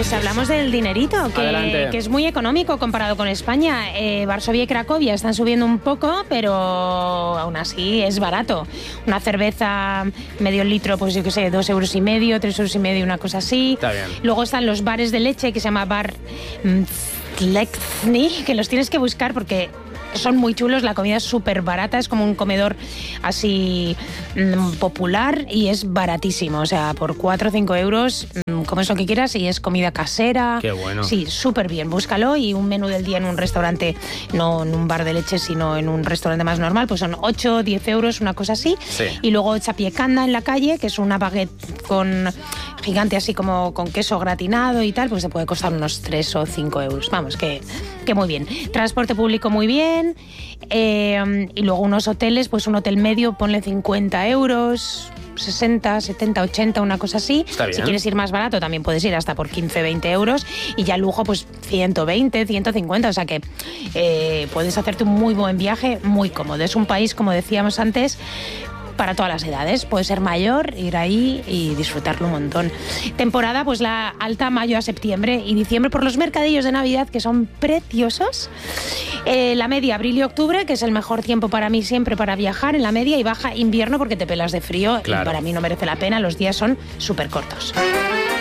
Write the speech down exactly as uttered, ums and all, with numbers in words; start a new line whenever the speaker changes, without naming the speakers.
Pues hablamos del dinerito, que, que es muy económico comparado con España. Eh, Varsovia y Cracovia están subiendo un poco, pero aún así es barato. Una cerveza medio litro, pues yo qué sé, dos euros y medio, tres euros y medio, una cosa así.
Está bien.
Luego están los bares de leche, que se llama Bar Tlexny, que los tienes que buscar porque son muy chulos, la comida es súper barata, es como un comedor así mmm, popular y es baratísimo, o sea, por cuatro o cinco euros mmm, comes lo que quieras y es comida casera.
Qué bueno.
Sí, súper bien, búscalo, y un menú del día en un restaurante, no en un bar de leche, sino en un restaurante más normal, pues son ocho o diez euros, una cosa así.
Sí.
Y luego chapiecanda en la calle, que es una baguette con gigante así como con queso gratinado y tal, pues te puede costar unos tres o cinco euros. Vamos, que, que muy bien. Transporte público muy bien. Eh, y luego unos hoteles, pues un hotel medio, ponle cincuenta euros, sesenta, setenta, ochenta, una cosa así.
Está bien.
Si quieres ir más barato, también puedes ir hasta por quince, veinte euros. Y ya lujo, pues ciento veinte, ciento cincuenta. O sea que eh, puedes hacerte un muy buen viaje, muy cómodo. Es un país, como decíamos antes, para todas las edades. Puedes ser mayor, ir ahí y disfrutarlo un montón. Temporada, pues la alta, mayo a septiembre y diciembre, por los mercadillos de Navidad, que son preciosos. Eh, la media, abril y octubre, que es el mejor tiempo para mí siempre para viajar en la media, y baja invierno porque te pelas de frío.
Claro.
Y para mí no merece la pena, los días son súper cortos.